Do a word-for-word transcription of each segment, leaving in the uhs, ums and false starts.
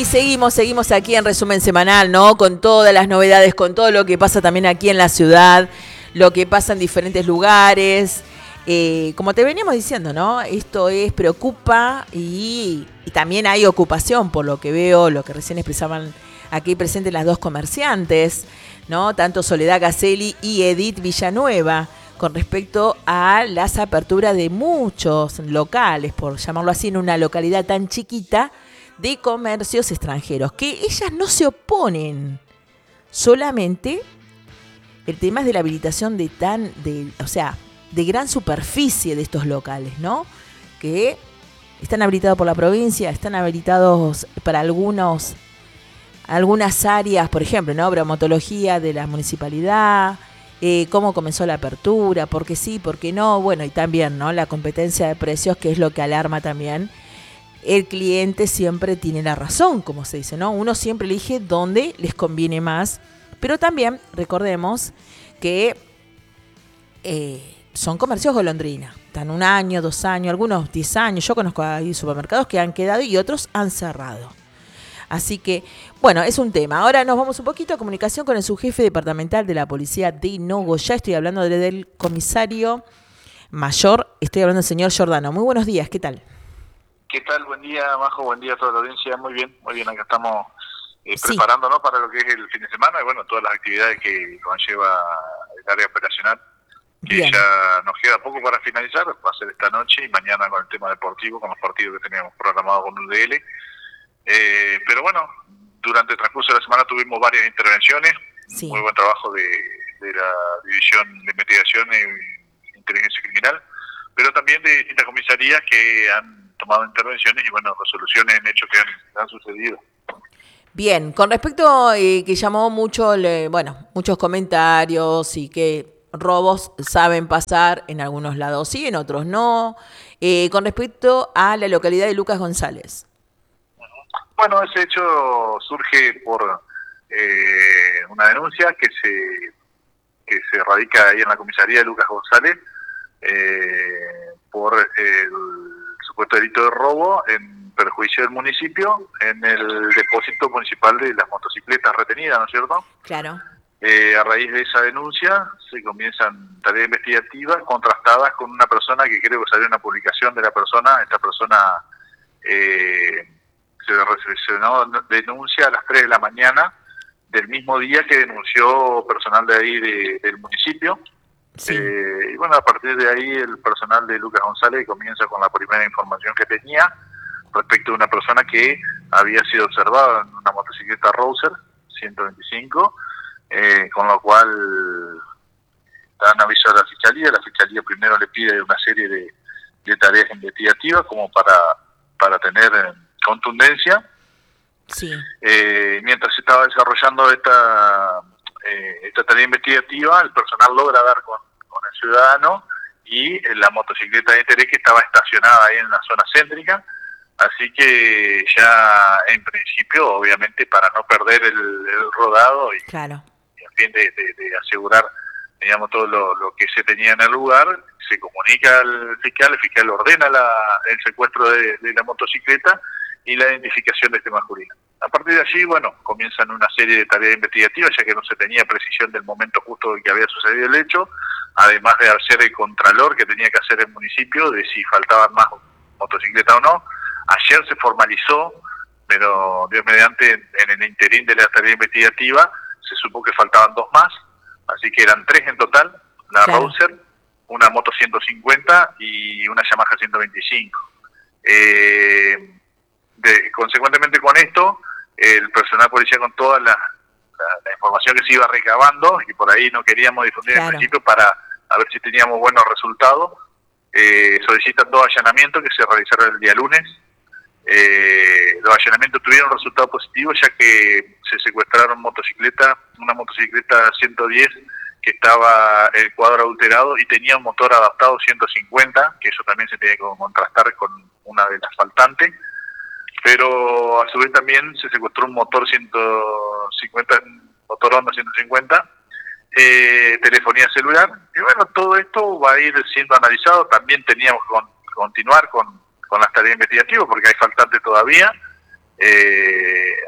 y seguimos, seguimos aquí en Resumen Semanal, ¿no? Con todas las novedades, con todo lo que pasa también aquí en la ciudad, lo que pasa en diferentes lugares. Eh, como te veníamos diciendo, ¿no? Esto es, preocupa y, y también hay ocupación, por lo que veo, lo que recién expresaban aquí presentes las dos comerciantes, ¿no? Tanto Soledad Caselli y Edith Villanueva, con respecto a las aperturas de muchos locales, por llamarlo así, en una localidad tan chiquita, de comercios extranjeros, que ellas no se oponen, solamente el tema es de la habilitación de tan, de, o sea, de gran superficie de estos locales, ¿no? Que están habilitados por la provincia, están habilitados para algunos, algunas áreas, por ejemplo, ¿no? Bromatología de la municipalidad, eh, cómo comenzó la apertura, por qué sí, por qué no, bueno, y también, ¿no? La competencia de precios, que es lo que alarma también. El cliente siempre tiene la razón, como se dice, ¿no? Uno siempre elige dónde les conviene más, pero también recordemos que eh, son comercios golondrina. Están un año, dos años, algunos diez años. Yo conozco ahí supermercados que han quedado y otros han cerrado. Así que, bueno, es un tema. Ahora nos vamos un poquito a comunicación con el subjefe departamental de la policía de Nogoyá. Estoy hablando del comisario mayor, estoy hablando del señor Giordano. Muy buenos días, ¿qué tal? ¿Qué tal? Buen día, Majo, buen día a toda la audiencia. Muy bien, muy bien, acá estamos eh, Sí. preparándonos para lo que es el fin de semana y bueno, todas las actividades que conlleva el área operacional, que Bien. ya nos queda poco para finalizar, va a ser esta noche y mañana con el tema deportivo, con los partidos que teníamos programados con U D L. Eh, pero bueno, durante el transcurso de la semana tuvimos varias intervenciones, Sí. muy buen trabajo de, de la División de Investigación e Inteligencia Criminal, pero también de distintas comisarías que han tomado intervenciones y bueno, resoluciones en hechos que han, han sucedido. Bien, con respecto eh, que llamó mucho, le, bueno, muchos comentarios y que robos saben pasar en algunos lados sí, en otros no, eh, con respecto a la localidad de Lucas González. Bueno, ese hecho surge por eh, una denuncia que se que se radica ahí en la comisaría de Lucas González eh, por el supuesto delito de robo en perjuicio del municipio en el depósito municipal de las motocicletas retenidas, ¿no es cierto? Claro. Eh, a raíz de esa denuncia se comienzan tareas investigativas contrastadas con una persona que creo que salió una publicación de la persona. Esta persona eh, se recepcionó denuncia a las tres de la mañana del mismo día que denunció personal de ahí de, del municipio. Sí. Eh, y bueno, a partir de ahí el personal de Lucas González comienza con la primera información que tenía respecto a una persona que había sido observada en una motocicleta Rouser ciento veinticinco, eh, con lo cual dan aviso a la Fiscalía. La Fiscalía primero le pide una serie de, de tareas investigativas como para, para tener contundencia. Sí. Eh, mientras se estaba desarrollando esta eh, esta tarea investigativa, el personal logra dar con, con el ciudadano y eh, la motocicleta de interés que estaba estacionada ahí en la zona céntrica, así que ya en principio, obviamente para no perder el, el rodado y, Claro. y a fin de, de, de asegurar, digamos, todo lo, lo que se tenía en el lugar, se comunica al fiscal, el fiscal ordena la, el secuestro de, de la motocicleta y la identificación de este masculino. A partir de allí, bueno, comienzan una serie de tareas investigativas, ya que no se tenía precisión del momento justo en que había sucedido el hecho, además de hacer el contralor que tenía que hacer el municipio, de si faltaban más motocicletas o no. Ayer se formalizó, pero Dios mediante, en el interín de la tarea investigativa, se supo que faltaban dos más, así que eran tres en total, la Claro. Rouser, una moto ciento cincuenta y una Yamaha ciento veinticinco. Eh... De, consecuentemente con esto, el personal policial con toda la, la, la información que se iba recabando, y por ahí no queríamos difundir Claro. en principio para a ver si teníamos buenos resultados, eh, solicitan dos allanamientos que se realizaron el día lunes. Eh, los allanamientos tuvieron resultados positivos, ya que se secuestraron motocicleta, una motocicleta ciento diez que estaba el cuadro adulterado y tenía un motor adaptado ciento cincuenta, que eso también se tiene que contrastar con una de las faltantes. Pero a su vez también se secuestró un motor ciento cincuenta, motor Honda ciento cincuenta, eh, telefonía celular, y bueno, todo esto va a ir siendo analizado. También teníamos que con, continuar con, con las tareas investigativas porque hay faltantes todavía, eh,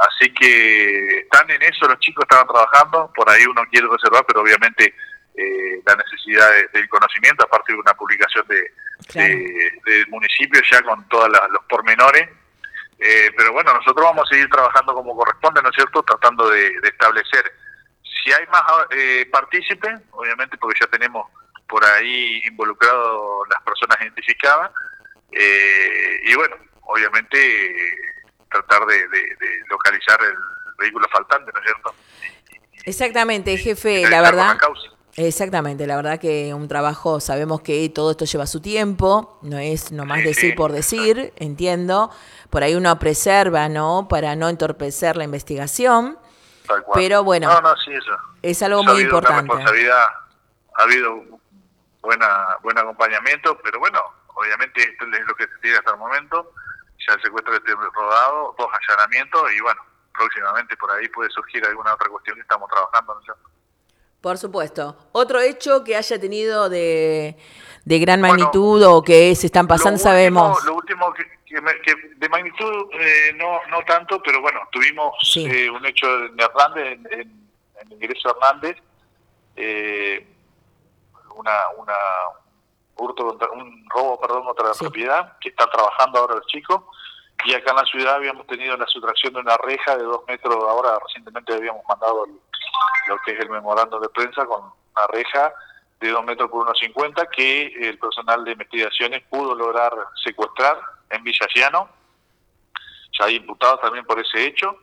así que están en eso, los chicos estaban trabajando, por ahí uno quiere reservar, pero obviamente eh, la necesidad de, del conocimiento, aparte de una publicación de, claro. de, del municipio ya con todos los pormenores, eh, pero bueno, nosotros vamos a seguir trabajando como corresponde, ¿no es cierto?, tratando de, de establecer, si hay más eh, partícipes, obviamente porque ya tenemos por ahí involucrado las personas identificadas, eh, y bueno, obviamente eh, tratar de, de, de localizar el vehículo faltante, ¿no es cierto? Exactamente, jefe, la verdad. Exactamente, la verdad que un trabajo, sabemos que todo esto lleva su tiempo, no es nomás sí, decir sí, por decir, exacto. Entiendo, por ahí uno preserva, ¿no?, para no entorpecer la investigación, tal cual. Pero bueno, no, no, sí, eso. Es algo eso muy ha importante. Responsabilidad, ha habido buena buen acompañamiento, pero bueno, obviamente esto es lo que se tiene hasta el momento, ya el secuestro esté rodado, dos allanamientos y bueno, próximamente por ahí puede surgir alguna otra cuestión que estamos trabajando, ¿no es cierto? Por supuesto. Otro hecho que haya tenido de, de gran magnitud bueno, o que se están pasando, lo último, sabemos. Lo último que, que, que de magnitud eh, no no tanto, pero bueno, tuvimos sí. eh, un hecho en Hernández, en, en, en ingreso Hernández, eh, una una hurto contra, un robo, perdón, contra la sí. propiedad, que están trabajando ahora los chicos, y acá en la ciudad habíamos tenido la sustracción de una reja de dos metros, ahora recientemente habíamos mandado el, lo que es el memorando de prensa con una reja de dos metros por uno cincuenta que el personal de investigaciones pudo lograr secuestrar en Villa Llano, ya hay imputados también por ese hecho,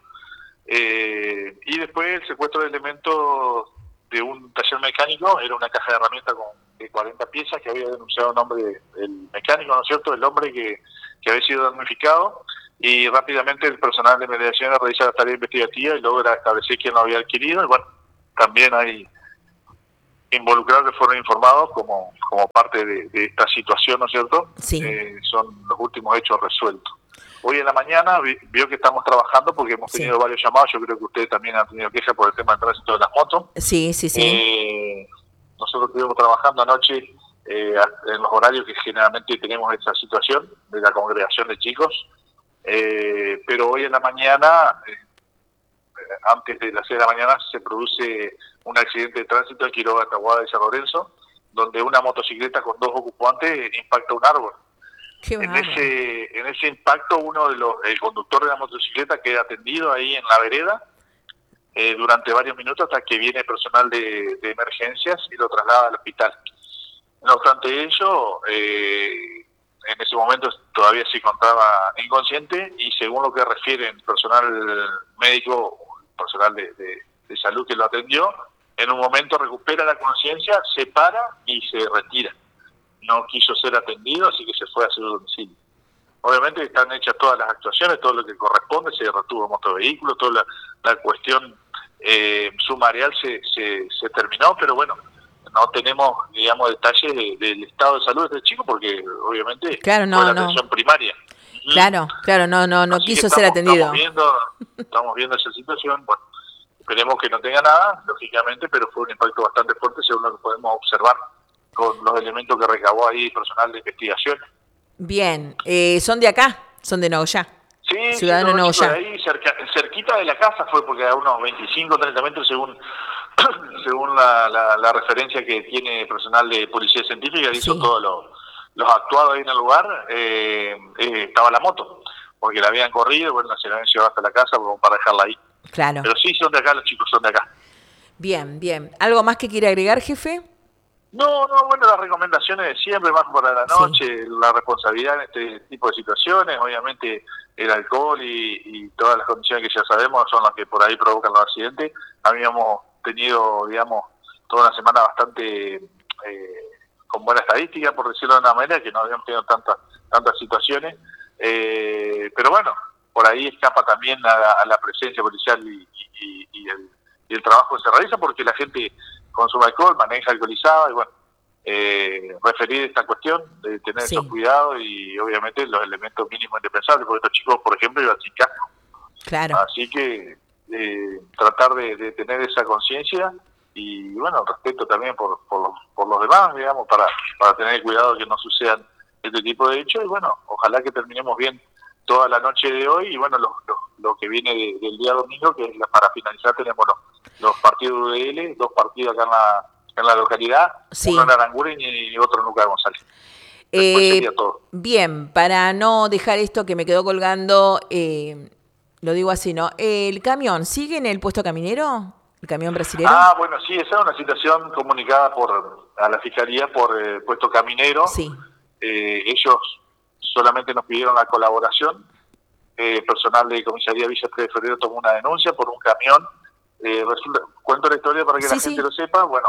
eh, y después el secuestro de elementos de un taller mecánico, era una caja de herramientas con de cuarenta piezas que había denunciado el nombre del mecánico, ¿no es cierto?, el hombre que, que había sido damnificado, y rápidamente el personal de mediación realiza la tarea investigativa y logra establecer quién lo había adquirido, y bueno, también hay involucrados que fueron informados como, como parte de, de esta situación, ¿no es cierto? Sí. Eh, son los últimos hechos resueltos. Hoy en la mañana vi, vio que estamos trabajando porque hemos tenido sí. varios llamados, yo creo que ustedes también han tenido quejas por el tema del tránsito de las motos. Sí, sí, sí. Eh, nosotros estuvimos trabajando anoche eh, en los horarios que generalmente tenemos esta situación de la congregación de chicos, eh, pero hoy en la mañana, eh, antes de las seis de la mañana, se produce un accidente de tránsito en Quiroga, Tahuada de San Lorenzo, donde una motocicleta con dos ocupantes impacta un árbol. En ese, en ese impacto, uno de los, el conductor de la motocicleta queda atendido ahí en la vereda eh, durante varios minutos hasta que viene personal de, de emergencias y lo traslada al hospital. No obstante ello, eh, en ese momento todavía se encontraba inconsciente y según lo que refiere el personal médico, personal de, de, de salud que lo atendió, en un momento recupera la conciencia, se para y se retira. No quiso ser atendido, así que se fue a su domicilio. Obviamente están hechas todas las actuaciones, todo lo que corresponde, se retuvo el motovehículo, toda la, la cuestión eh, sumarial se, se, se terminó, pero bueno, no tenemos, digamos, detalles de, del estado de salud de este chico porque obviamente claro, no, fue la no. atención primaria. Claro, claro, no, no, no quiso estamos, ser atendido. Estamos viendo, estamos viendo esa situación, bueno, esperemos que no tenga nada, lógicamente, pero fue un impacto bastante fuerte según lo que podemos observar con los elementos que recabó ahí personal de investigación. Bien, eh, ¿son de acá? ¿Son de Nogoyá? Sí, Ciudadano de Nogoyá. De ahí, cerca, cerquita de la casa fue porque a unos veinticinco, treinta metros según según la, la, la referencia que tiene personal de policía científica, hizo sí. todos los, los actuados ahí en el lugar, eh, eh, estaba la moto, porque la habían corrido, bueno, se la habían llevado hasta la casa para dejarla ahí. Claro. Pero sí, son de acá los chicos, son de acá. Bien, bien. ¿Algo más que quiere agregar, jefe? No, no, bueno, las recomendaciones de siempre, más para la noche, sí. la responsabilidad en este tipo de situaciones, obviamente el alcohol y, y todas las condiciones que ya sabemos son las que por ahí provocan los accidentes. Habíamos tenido, digamos, toda una semana bastante eh, con buena estadística, por decirlo de una manera, que no habíamos tenido tantas tantas situaciones, eh, pero bueno, por ahí escapa también a, a la presencia policial y, y, y, el, y el trabajo que se realiza, porque la gente consume alcohol, maneja alcoholizado, y bueno, eh, referir esta cuestión de tener sí. esos cuidados y obviamente los elementos mínimos indispensables, porque estos chicos, por ejemplo, iban sin casco. Claro. Así que eh, tratar de, de tener esa conciencia y bueno, respeto también por, por, los, por los demás, digamos, para, para tener cuidado que no sucedan este tipo de hechos y bueno, ojalá que terminemos bien toda la noche de hoy y bueno, los, los, lo que viene de, del día domingo, que es la, para finalizar tenemos los, los partidos de L, dos partidos acá en la, en la localidad, sí. uno en Aranguren y otro en Lucas González. Eh, sería todo. Bien, para no dejar esto que me quedó colgando, eh, lo digo así, ¿no? ¿El camión sigue en el puesto caminero? ¿El camión brasilero? Ah, bueno, sí, esa es una situación comunicada por a la Fiscalía por eh, puesto caminero. Sí. Eh, ellos solamente nos pidieron la colaboración. Eh, personal de Comisaría Villa tres de Febrero tomó una denuncia por un camión. Eh, resulta, cuento la historia para que sí, la gente sí. lo sepa. Bueno,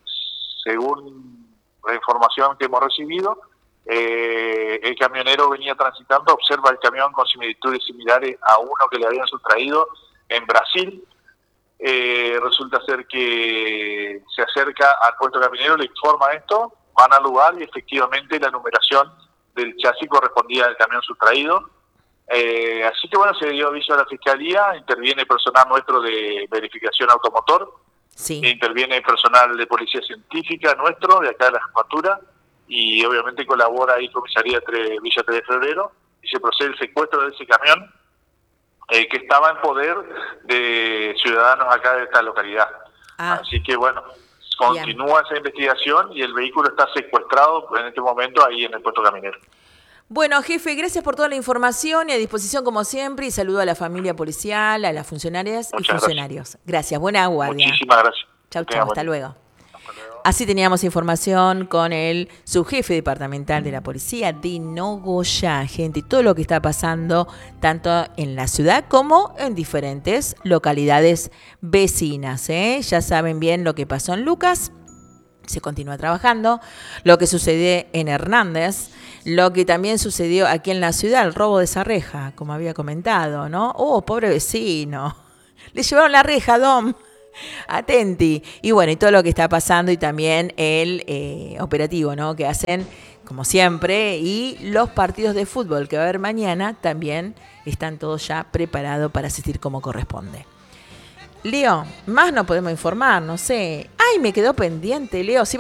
según la información que hemos recibido, eh, el camionero venía transitando, observa el camión con similitudes similares a uno que le habían sustraído en Brasil. Eh, resulta ser que se acerca al puesto caminero, le informa esto, van al lugar y efectivamente la numeración del chasis correspondía al camión sustraído. Eh, así que bueno, se dio aviso a la Fiscalía, interviene personal nuestro de verificación automotor, sí. interviene personal de policía científica nuestro, de acá de la jefatura, y obviamente colabora ahí Comisaría tres, Villa tres de Febrero, y se procede el secuestro de ese camión, eh, que estaba en poder de ciudadanos acá de esta localidad. Ah. Así que bueno, continúa Bien. esa investigación y el vehículo está secuestrado en este momento ahí en el puesto caminero. Bueno, jefe, gracias por toda la información y a disposición como siempre, y saludo a la familia policial, a las funcionarias Muchas y funcionarios. Gracias. gracias, buena guardia. Muchísimas gracias. Chau, chau, hasta luego. Así teníamos información con el subjefe departamental de la policía de Nogoyá, gente, y todo lo que está pasando tanto en la ciudad como en diferentes localidades vecinas, ¿eh? Ya saben bien lo que pasó en Lucas, se continúa trabajando, lo que sucedió en Hernández, lo que también sucedió aquí en la ciudad, el robo de esa reja, como había comentado, ¿no? Oh, pobre vecino, le llevaron la reja, Dom. Atenti. Y bueno, y todo lo que está pasando y también el eh, operativo, ¿no? Que hacen, como siempre, y los partidos de fútbol que va a haber mañana también están todos ya preparados para asistir como corresponde. Leo, más no podemos informar, no sé. Ay, me quedó pendiente, Leo. Si